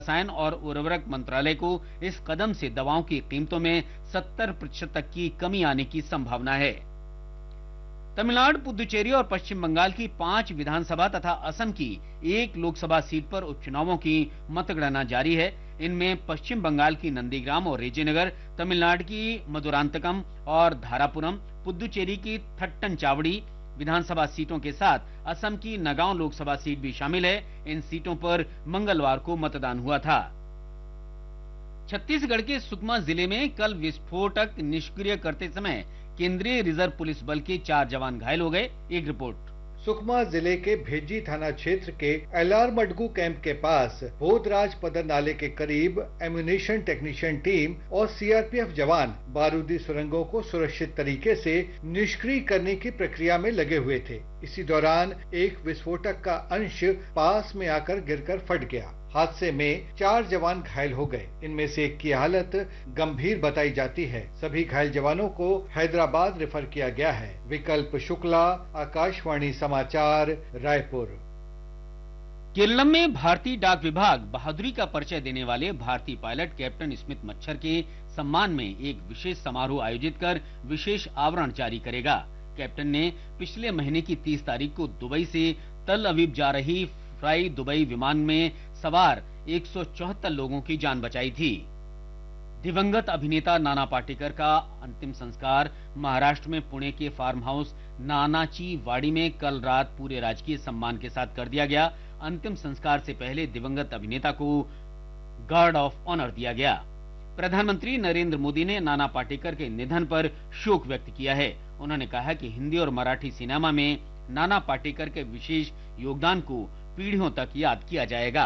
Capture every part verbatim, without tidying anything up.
रसायन और उर्वरक मंत्रालय को इस कदम से दवाओं की कीमतों में सत्तर प्रतिशत तक की कमी आने की संभावना है। तमिलनाडु, पुदुचेरी और पश्चिम बंगाल की पांच विधानसभा तथा असम की एक लोकसभा सीट पर उपचुनावों की मतगणना जारी है। इनमें पश्चिम बंगाल की नंदीग्राम और रेजिनगर, तमिलनाडु की मधुरांतकम और धारापुरम, पुदुचेरी की थट्टनचावड़ी विधानसभा सीटों के साथ असम की नगांव लोकसभा सीट भी शामिल है। इन सीटों पर मंगलवार को मतदान हुआ था। छत्तीसगढ़ के सुकमा जिले में कल विस्फोटक निष्क्रिय करते समय केंद्रीय रिजर्व पुलिस बल के चार जवान घायल हो गए। एक रिपोर्ट। सुकमा जिले के भेज्जी थाना क्षेत्र के एलारमडगु कैंप के पास बोधराज पदर नाले के करीब एम्यूनिशन टेक्नीशियन टीम और सीआरपीएफ जवान बारूदी सुरंगों को सुरक्षित तरीके से निष्क्रिय करने की प्रक्रिया में लगे हुए थे। इसी दौरान एक विस्फोटक का अंश पास में आकर गिरकर फट गया। हादसे में चार जवान घायल हो गए। इनमें से एक की हालत गंभीर बताई जाती है। सभी घायल जवानों को हैदराबाद रेफर किया गया है। विकल्प शुक्ला, आकाशवाणी समाचार, रायपुर। केरलम में भारतीय डाक विभाग बहादुरी का परिचय देने वाले भारतीय पायलट कैप्टन स्मिथ मच्छर के सम्मान में एक विशेष समारोह आयोजित कर विशेष आवरण जारी करेगा। कैप्टन ने पिछले महीने की तीस तारीख को दुबई से तल अवीव जा रही फ्लाई दुबई विमान में सवार एक सौ चौहत्तर लोगों की जान बचाई थी। दिवंगत अभिनेता नाना पाटेकर का अंतिम संस्कार महाराष्ट्र में पुणे के फार्म हाउस नानाची वाड़ी में कल रात पूरे राजकीय सम्मान के साथ कर दिया गया। अंतिम संस्कार से पहले दिवंगत अभिनेता को गार्ड ऑफ ऑनर दिया गया। प्रधानमंत्री नरेंद्र मोदी ने नाना पाटेकर के निधन पर शोक व्यक्त किया है। उन्होंने कहा कि हिंदी और मराठी सिनेमा में नाना पाटेकर के विशेष योगदान को पीढ़ियों तक याद किया जाएगा।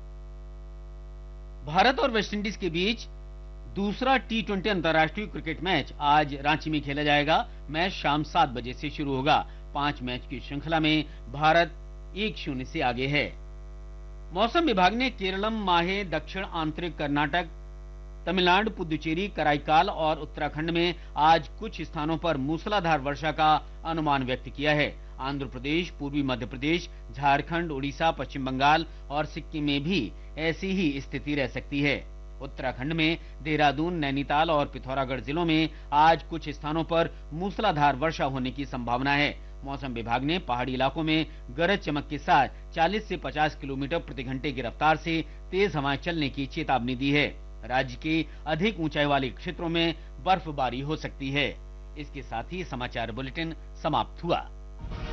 भारत और वेस्टइंडीज के बीच दूसरा टी ट्वेंटी अंतर्राष्ट्रीय क्रिकेट मैच आज रांची में खेला जाएगा। मैच शाम सात बजे से शुरू होगा। पांच मैच की श्रृंखला में भारत एक शून्य से आगे है। मौसम विभाग ने केरलम, माहे, दक्षिण आंतरिक कर्नाटक, तमिलनाडु, पुदुचेरी, कराईकाल और उत्तराखंड में आज कुछ स्थानों पर मूसलाधार वर्षा का अनुमान व्यक्त किया है। आंध्र प्रदेश, पूर्वी मध्य प्रदेश, झारखंड, उड़ीसा, पश्चिम बंगाल और सिक्किम में भी ऐसी ही स्थिति रह सकती है। उत्तराखंड में देहरादून, नैनीताल और पिथौरागढ़ जिलों में आज कुछ स्थानों पर मूसलाधार वर्षा होने की संभावना है। मौसम विभाग ने पहाड़ी इलाकों में गरज चमक के साथ चालीस से पचास किलोमीटर प्रति घंटे की रफ्तार से तेज हवाएं चलने की चेतावनी दी है। राज्य के अधिक ऊंचाई वाले क्षेत्रों में बर्फबारी हो सकती है। इसके साथ ही समाचार बुलेटिन समाप्त हुआ।